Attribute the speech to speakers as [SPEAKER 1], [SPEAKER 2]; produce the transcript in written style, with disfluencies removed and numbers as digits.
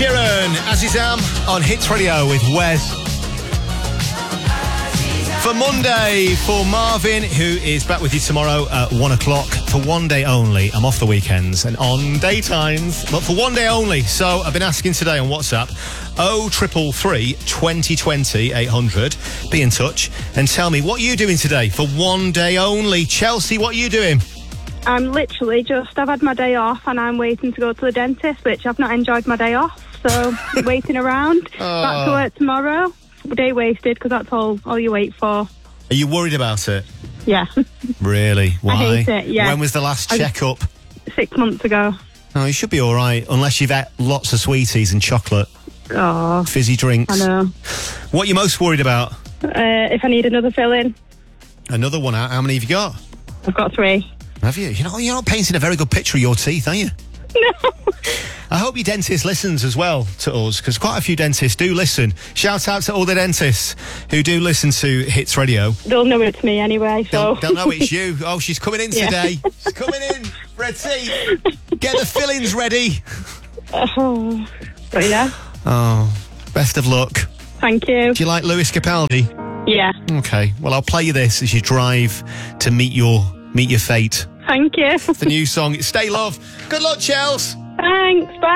[SPEAKER 1] Sheeran, Azizam on Hits Radio with Wes. For Monday, for Marvin, who is back with you tomorrow at 1 o'clock for one day only. I'm off the weekends and on daytimes, but for one day only. So I've been asking today on WhatsApp, 0333 2020 800. Be in touch and tell me what you're doing today for one day only. Chelsea, what are you doing?
[SPEAKER 2] I'm literally I've had my day off and I'm waiting to go to the dentist, which I've not enjoyed my day off. So waiting around, back to work tomorrow. Day wasted because that's all you wait for.
[SPEAKER 1] Are you worried about it?
[SPEAKER 2] Yeah.
[SPEAKER 1] Really? Why?
[SPEAKER 2] I hate it, yeah.
[SPEAKER 1] When was the last checkup?
[SPEAKER 2] 6 months ago.
[SPEAKER 1] Oh, you should be all right, unless you've had lots of sweeties and chocolate.
[SPEAKER 2] Oh.
[SPEAKER 1] Fizzy drinks.
[SPEAKER 2] I know.
[SPEAKER 1] What are you most worried about?
[SPEAKER 2] If I need another fill-in.
[SPEAKER 1] Another one? How many have you got?
[SPEAKER 2] I've got 3.
[SPEAKER 1] Have you? You're not painting a very good picture of your teeth, are you?
[SPEAKER 2] No.
[SPEAKER 1] I hope your dentist listens as well to us, because quite a few dentists do listen. Shout out to all the dentists who do listen to Hits Radio.
[SPEAKER 2] They'll know it's me anyway, so...
[SPEAKER 1] They'll know it's you. Oh, she's coming in today. She's coming in. Red teeth. Get the fillings ready.
[SPEAKER 2] Oh, but yeah.
[SPEAKER 1] Oh, best of luck.
[SPEAKER 2] Thank you.
[SPEAKER 1] Do you like Lewis Capaldi?
[SPEAKER 2] Yeah.
[SPEAKER 1] Okay, well, I'll play you this as you drive to meet your fate.
[SPEAKER 2] Thank you.
[SPEAKER 1] The new song, Stay Love. Good luck, Chels.
[SPEAKER 2] Thanks, bye.